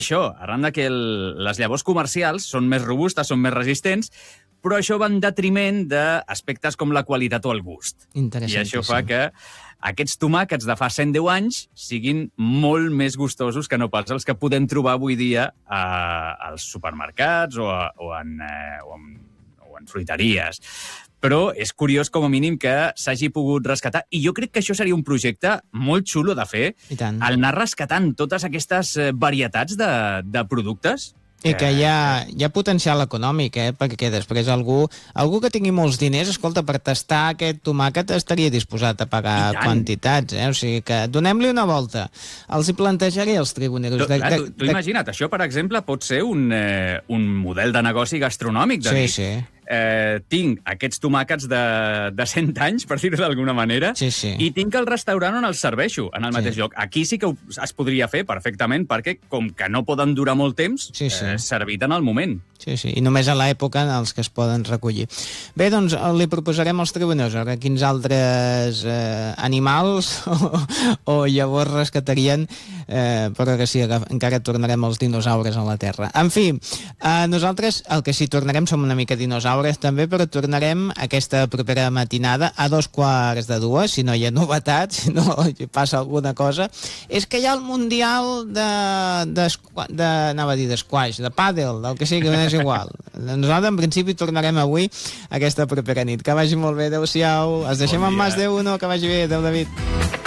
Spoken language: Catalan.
això, arran de que les llavors comercials són més robustes, són més resistents, però això va en detriment d'aspectes com la qualitat o el gust. I això fa que aquests tomàquets de fa 110 anys siguin molt més gustosos que no pas els que podem trobar avui dia als supermercats o en fruiteries. Però és curiós, com a mínim, que s'hagi pogut rescatar. I jo crec que això seria un projecte molt xulo de fer, el anar rescatant totes aquestes varietats de productes. I que hi ha potencial econòmic, perquè després algú que tingui molts diners, escolta, per tastar aquest tomàquet estaria disposat a pagar quantitats, o sigui que donem-li una volta. Els hi plantejaré als tribuneros. Tu imagina't, això, per exemple, pot ser un model de negoci gastronòmic, de dir, tinc aquests tomàquets de 100 anys, per dir-ho d'alguna manera, i tinc el restaurant on els serveixo, en el mateix lloc. Aquí sí que es podria fer perfectament, perquè com que no poden durar molt temps, servit en el moment. I només a l'època en els que es poden recollir. Bé, doncs li proposarem als tribuneros quins altres animals o llavors rescatarien, però que sí, encara tornarem als dinosaures a la Terra. En fi, nosaltres el que sí tornarem som una mica dinosaures també, però tornarem aquesta propera matinada a 2:45, si no hi ha novetats, si no passa alguna cosa. És que hi ha el Mundial anava a dir d'esquaix, de pàdel, del que sigui, no és igual. Nosaltres, en principi, tornarem avui aquesta propera nit. Que vagi molt bé, adeu-siau. Es deixem en mans de uno, que vagi bé. Adeu, David.